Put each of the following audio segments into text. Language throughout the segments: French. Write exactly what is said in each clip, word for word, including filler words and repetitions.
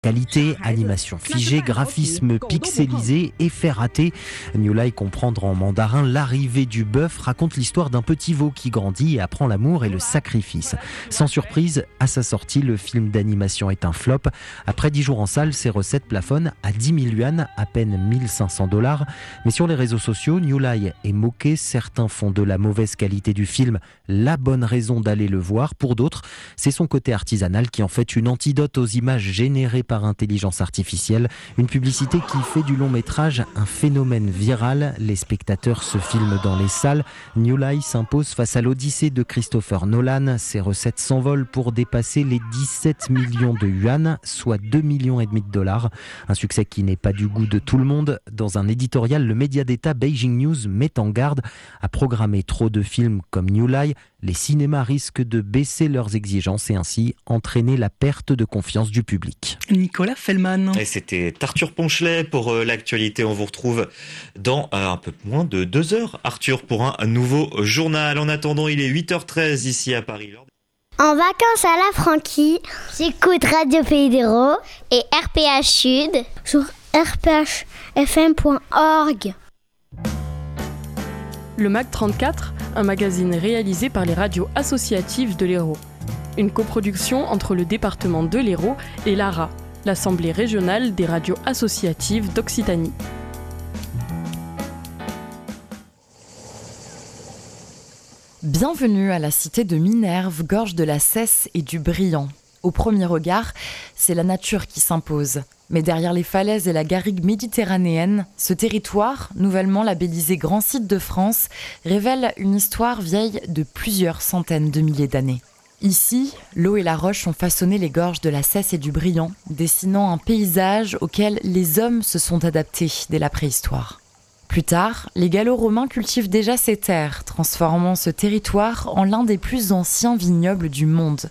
Qualité, animation figée, graphisme pixelisé, effets ratés. New Lai comprendre en mandarin l'arrivée du bœuf raconte l'histoire d'un petit veau qui grandit et apprend l'amour et le sacrifice. Sans surprise, à sa sortie, le film d'animation est un flop. Après dix jours en salle, ses recettes plafonnent à dix mille yuan, à peine mille cinq cents dollars. Mais sur les réseaux sociaux, New Lai est moqué. Certains font de la mauvaise qualité du film la bonne raison d'aller le voir. Pour d'autres, c'est son côté artisanal qui en fait une antidote aux images générées par intelligence artificielle, une publicité qui fait du long métrage un phénomène viral. Les spectateurs se filment dans les salles. New Lai s'impose face à l'Odyssée de Christopher Nolan. Ses recettes s'envolent pour dépasser les dix-sept millions de yuan, soit deux millions et demi de dollars. Un succès qui n'est pas du goût de tout le monde. Dans un éditorial, le média d'État Beijing News met en garde à programmer trop de films comme New Lai. Les cinémas risquent de baisser leurs exigences et ainsi entraîner la perte de confiance du public. Nicolas Fellman. Et c'était Arthur Ponchelet pour euh, l'actualité. On vous retrouve dans euh, un peu moins de deux heures, Arthur, pour un, un nouveau journal. En attendant, il est huit heures treize ici à Paris. En vacances à la Franquie, j'écoute Radio Pays des Raux et R P H Sud sur r p h f m point org. Le M A C trente-quatre, un magazine réalisé par les radios associatives de l'Hérault. Une coproduction entre le département de l'Hérault et l'A R A, l'Assemblée régionale des radios associatives d'Occitanie. Bienvenue à la cité de Minerve, gorge de la Cesse et du Briand. Au premier regard, c'est la nature qui s'impose. Mais derrière les falaises et la garrigue méditerranéenne, ce territoire, nouvellement labellisé Grand Site de France, révèle une histoire vieille de plusieurs centaines de milliers d'années. Ici, l'eau et la roche ont façonné les gorges de la Cesse et du Briand, dessinant un paysage auquel les hommes se sont adaptés dès la préhistoire. Plus tard, les Gallo-Romains cultivent déjà ces terres, transformant ce territoire en l'un des plus anciens vignobles du monde.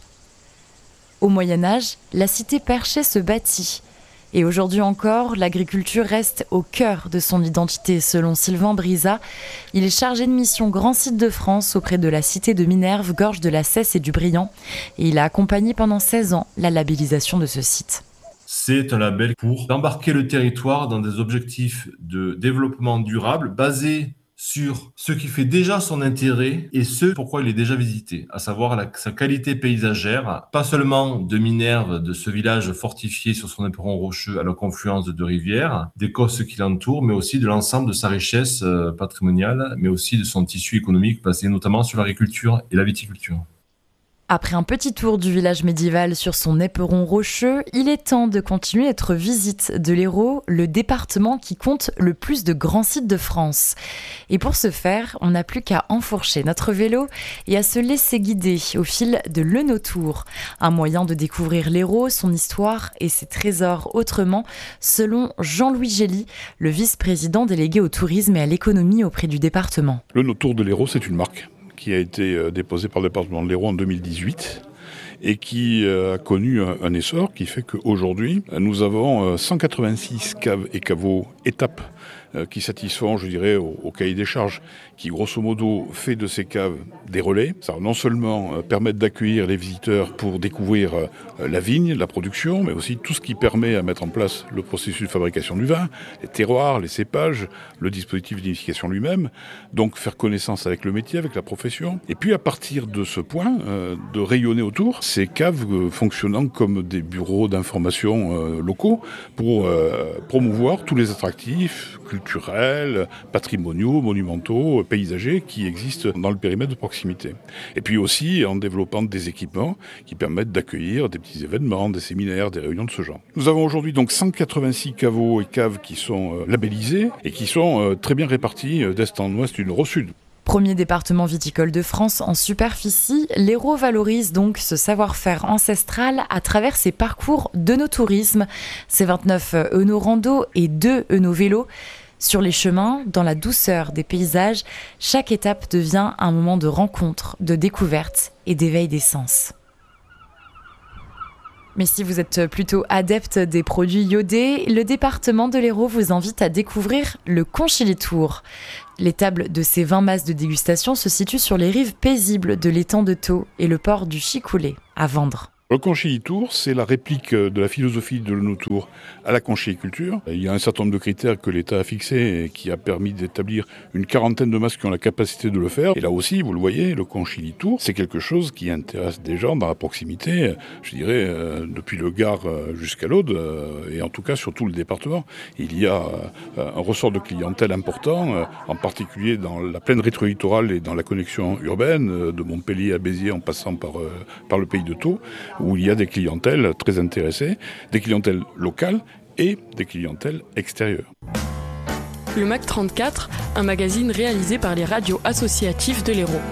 Au Moyen-Âge, la cité perchée se bâtit. Et aujourd'hui encore, l'agriculture reste au cœur de son identité, selon Sylvain Brizat. Il est chargé de mission Grand Site de France auprès de la cité de Minerve, gorge de la Cesse et du Briand. Et il a accompagné pendant seize ans la labellisation de ce site. C'est un label pour embarquer le territoire dans des objectifs de développement durable basés sur ce qui fait déjà son intérêt et ce pourquoi il est déjà visité, à savoir la, sa qualité paysagère, pas seulement de Minerve, de ce village fortifié sur son éperon rocheux à la confluence de deux rivières, des cosses qui l'entourent, mais aussi de l'ensemble de sa richesse euh, patrimoniale, mais aussi de son tissu économique basé notamment sur l'agriculture et la viticulture. Après un petit tour du village médiéval sur son éperon rocheux, il est temps de continuer notre visite de l'Hérault, le département qui compte le plus de grands sites de France. Et pour ce faire, on n'a plus qu'à enfourcher notre vélo et à se laisser guider au fil de l'Eunotour. Un moyen de découvrir l'Hérault, son histoire et ses trésors autrement, selon Jean-Louis Gély, le vice-président délégué au tourisme et à l'économie auprès du département. L'Eunotour de l'Hérault, c'est une marque qui a été déposée par le département de l'Hérault en deux mille dix-huit et qui a connu un essor qui fait qu'aujourd'hui, nous avons cent quatre-vingt-six caves et caveaux étapes qui satisfont, je dirais, au, au cahier des charges, qui grosso modo fait de ces caves des relais. Ça va non seulement permettre d'accueillir les visiteurs pour découvrir la vigne, la production, mais aussi tout ce qui permet à mettre en place le processus de fabrication du vin, les terroirs, les cépages, le dispositif de vinification lui-même, donc faire connaissance avec le métier, avec la profession. Et puis à partir de ce point, euh, de rayonner autour, ces caves euh, fonctionnant comme des bureaux d'information euh, locaux pour euh, promouvoir tous les attractifs culturels, patrimoniaux, monumentaux, paysagers qui existent dans le périmètre de proximité. Et puis aussi en développant des équipements qui permettent d'accueillir des petits événements, des séminaires, des réunions de ce genre. Nous avons aujourd'hui donc cent quatre-vingt-six caveaux et caves qui sont euh, labellisés et qui sont euh, très bien répartis euh, d'est en ouest, du nord au sud. Premier département viticole de France en superficie, l'Hérault valorise donc ce savoir-faire ancestral à travers ses parcours d'œnotourisme, ses vingt-neuf œno-rando et deux œno-vélos. Sur les chemins, dans la douceur des paysages, chaque étape devient un moment de rencontre, de découverte et d'éveil des sens. Mais si vous êtes plutôt adepte des produits iodés, le département de l'Hérault vous invite à découvrir le Conchilitour. L'étable de ces vingt masses de dégustation se situe sur les rives paisibles de l'étang de Thau et le port du Chicoulet, à Vendre. Le conchyliculture, c'est la réplique de la philosophie de l'onotour à la conchyliculture. Il y a un certain nombre de critères que l'État a fixés et qui a permis d'établir une quarantaine de masses qui ont la capacité de le faire. Et là aussi, vous le voyez, le conchyliculture, c'est quelque chose qui intéresse des gens dans la proximité, je dirais, euh, depuis le Gard jusqu'à l'Aude, euh, et en tout cas sur tout le département. Il y a euh, un ressort de clientèle important, euh, en particulier dans la plaine rétro-littorale et dans la connexion urbaine, euh, de Montpellier à Béziers en passant par, euh, par le pays de Thau, où il y a des clientèles très intéressées, des clientèles locales et des clientèles extérieures. Le M A C trente-quatre, un magazine réalisé par les radios associatives de l'Hérault.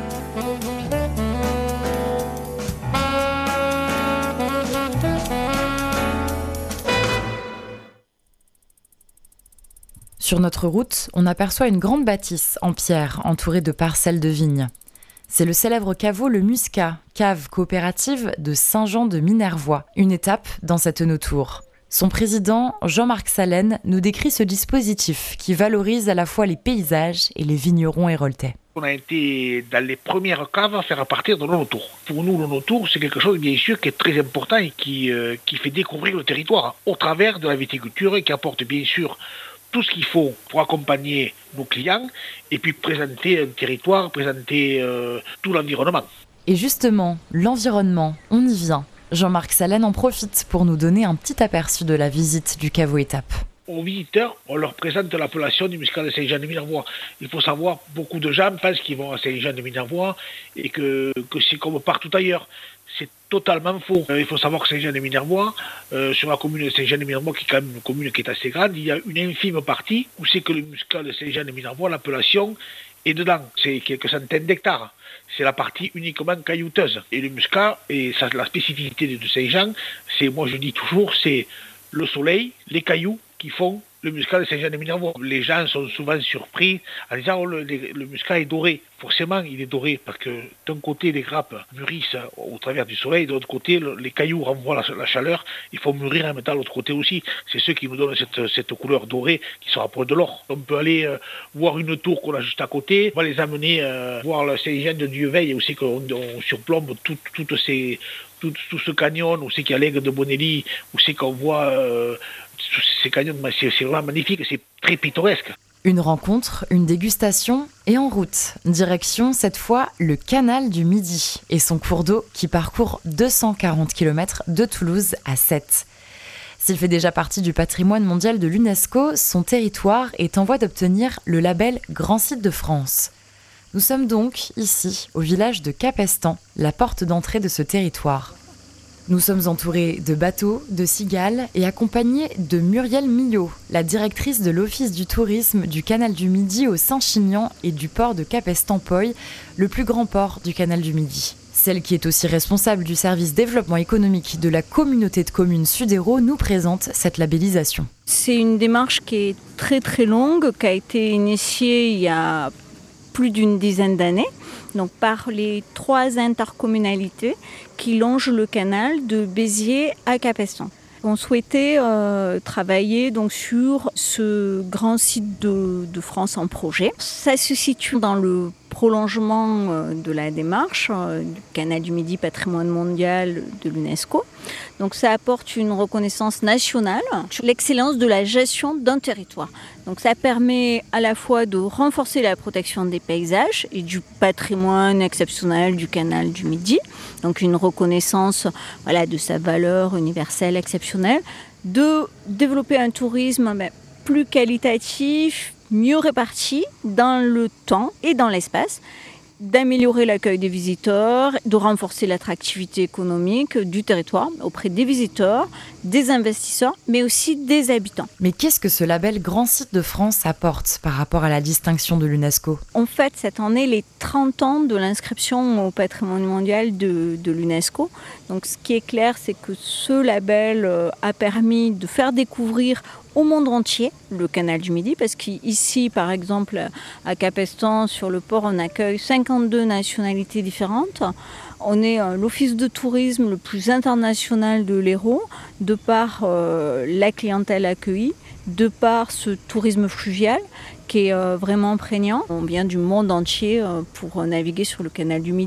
Sur notre route, on aperçoit une grande bâtisse en pierre entourée de parcelles de vignes. C'est le célèbre caveau Le Muscat, cave coopérative de Saint-Jean-de-Minervois, une étape dans cette œnotour. Son président, Jean-Marc Salène, nous décrit ce dispositif qui valorise à la fois les paysages et les vignerons héroltais. On a été dans les premières caves à faire à partir de l'œnotour. Pour nous, l'œnotour, c'est quelque chose bien sûr qui est très important et qui, euh, qui fait découvrir le territoire au travers de la viticulture et qui apporte bien sûr tout ce qu'il faut pour accompagner nos clients et puis présenter un territoire, présenter euh, tout l'environnement. Et justement, l'environnement, on y vient. Jean-Marc Salène en profite pour nous donner un petit aperçu de la visite du caveau étape. Aux visiteurs, on leur présente l'appellation du Muscat de Saint-Jean-de-Minervois. Il faut savoir, beaucoup de gens pensent qu'ils vont à Saint-Jean-de-Minervois et que, que c'est comme partout ailleurs. C'est totalement faux. Il faut savoir que Saint-Jean-de-Minervois, euh, sur la commune de Saint-Jean-de-Minervois, qui est quand même une commune qui est assez grande, il y a une infime partie où c'est que le Muscat de Saint-Jean-de-Minervois, l'appellation, est dedans. C'est quelques centaines d'hectares. C'est la partie uniquement caillouteuse. Et le Muscat, et ça, la spécificité de Saint-Jean, c'est, moi je dis toujours, c'est le soleil, les cailloux qui font le Muscat de Saint-Jean-de-Minervois. Les gens sont souvent surpris en disant oh, le, le Muscat est doré. Forcément, il est doré parce que d'un côté, les grappes mûrissent au travers du soleil, de l'autre côté, le, les cailloux renvoient la, la chaleur. Il faut mûrir en même temps de l'autre côté aussi. C'est ceux qui nous donnent cette, cette couleur dorée qui se rapproche de l'or. On peut aller euh, voir une tour qu'on a juste à côté. On va les amener euh, voir le Saint-Jean de Dieuville aussi qu'on on surplombe toutes tout ces... Tout, tout ce canyon, où c'est qu'il y a l'aigle de Bonelli, où c'est qu'on voit euh, ces canyons, c'est, c'est vraiment magnifique, c'est très pittoresque. Une rencontre, une dégustation et en route. Direction cette fois le canal du Midi et son cours d'eau qui parcourt deux cent quarante kilomètres de Toulouse à Sète. S'il fait déjà partie du patrimoine mondial de l'UNESCO, son territoire est en voie d'obtenir le label Grand Site de France. Nous sommes donc ici, au village de Capestan, la porte d'entrée de ce territoire. Nous sommes entourés de bateaux, de cigales et accompagnés de Muriel Millot, la directrice de l'Office du tourisme du Canal du Midi au Saint-Chinian et du port de Capestan-Poy, le plus grand port du Canal du Midi. Celle qui est aussi responsable du service développement économique de la communauté de communes Sud-Hérault nous présente cette labellisation. C'est une démarche qui est très très longue, qui a été initiée il y a plus d'une dizaine d'années, donc par les trois intercommunalités qui longent le canal de Béziers à Capestan. On souhaitait euh, travailler donc sur ce grand site de, de France en projet. Ça se situe dans le prolongement euh, de la démarche euh, du Canal du Midi, patrimoine mondial de l'UNESCO. Donc ça apporte une reconnaissance nationale sur l'excellence de la gestion d'un territoire. Donc ça permet à la fois de renforcer la protection des paysages et du patrimoine exceptionnel du Canal du Midi, donc une reconnaissance voilà, de sa valeur universelle exceptionnelle, de développer un tourisme ben, plus qualitatif, mieux réparti dans le temps et dans l'espace, d'améliorer l'accueil des visiteurs, de renforcer l'attractivité économique du territoire auprès des visiteurs, des investisseurs, mais aussi des habitants. Mais qu'est-ce que ce label Grand Site de France apporte par rapport à la distinction de l'UNESCO ? On fête cette année les trente ans de l'inscription au patrimoine mondial de, de l'UNESCO. Donc ce qui est clair, c'est que ce label a permis de faire découvrir au monde entier le Canal du Midi, parce qu'ici, par exemple, à Capestan, sur le port, on accueille cinquante-deux nationalités différentes. On est euh, l'office de tourisme le plus international de l'Hérault, de par euh, la clientèle accueillie, de par ce tourisme fluvial qui est euh, vraiment prégnant. On vient du monde entier euh, pour naviguer sur le Canal du Midi,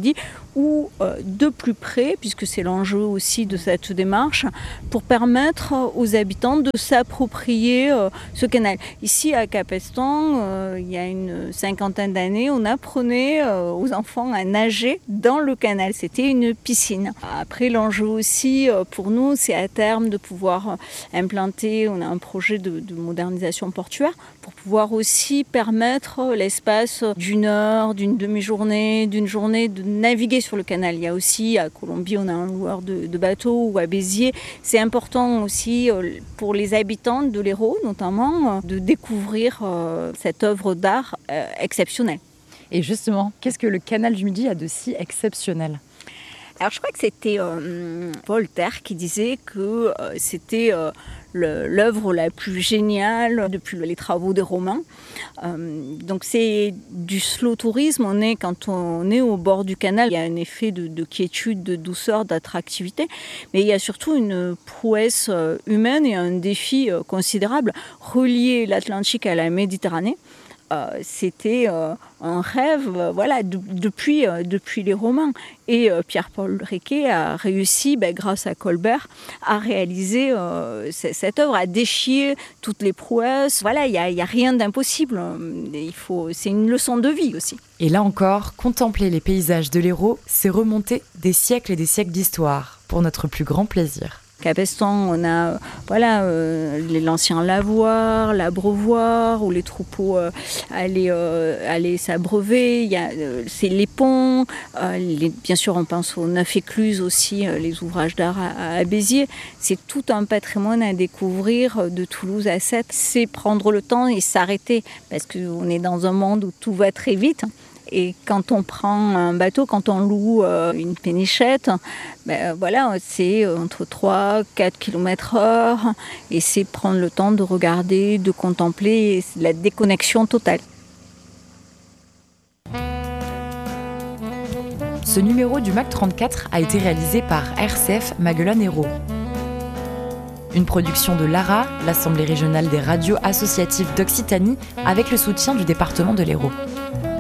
ou euh, de plus près, puisque c'est l'enjeu aussi de cette démarche, pour permettre aux habitants de s'approprier euh, ce canal. Ici à Capestan, euh, il y a une cinquantaine d'années, on apprenait euh, aux enfants à nager dans le canal. C'était une piscine. Après, l'enjeu aussi euh, pour nous, c'est à terme de pouvoir implanter, on a un projet de, de modernisation portuaire, pour pouvoir aussi permettre l'espace d'une heure, d'une demi-journée, d'une journée de naviguer sur le canal. Il y a aussi à Colombie, on a un loueur de, de bateaux, ou à Béziers. C'est important aussi pour les habitants de l'Hérault, notamment, de découvrir cette œuvre d'art exceptionnelle. Et justement, qu'est-ce que le canal du Midi a de si exceptionnel ? Alors je crois que c'était euh, Voltaire qui disait que euh, c'était euh, le, l'œuvre la plus géniale depuis les travaux des Romains. Euh, donc c'est du slow tourisme. On est, quand on est au bord du canal, il y a un effet de, de quiétude, de douceur, d'attractivité. Mais il y a surtout une prouesse humaine et un défi euh, considérable. Relier l'Atlantique à la Méditerranée. Euh, c'était euh, un rêve euh, voilà, de, depuis, euh, depuis les Romains. Et euh, Pierre-Paul Riquet a réussi, ben, grâce à Colbert, à réaliser euh, c- cette œuvre, à déchier toutes les prouesses. Voilà, il n'y a, a rien d'impossible. Il faut, c'est une leçon de vie aussi. Et là encore, contempler les paysages de l'Hérault, c'est remonter des siècles et des siècles d'histoire, pour notre plus grand plaisir. Capestan, on a voilà, euh, l'ancien lavoir, l'abreuvoir, où les troupeaux euh, allaient, euh, allaient s'abreuver. Il y a, euh, c'est les ponts. Euh, les, bien sûr, on pense aux neuf écluses aussi, euh, les ouvrages d'art à, à Béziers. C'est tout un patrimoine à découvrir de Toulouse à Sète. C'est prendre le temps et s'arrêter, parce qu'on est dans un monde où tout va très vite. Et quand on prend un bateau, quand on loue euh, une pénichette, ben, voilà, c'est entre trois à quatre kilomètres heure. Et c'est prendre le temps de regarder, de contempler, la déconnexion totale. Ce numéro du M A C trente-quatre a été réalisé par R C F Maguelone-Hérault. Une production de l'A R A, l'Assemblée régionale des radios associatives d'Occitanie, avec le soutien du département de l'Hérault.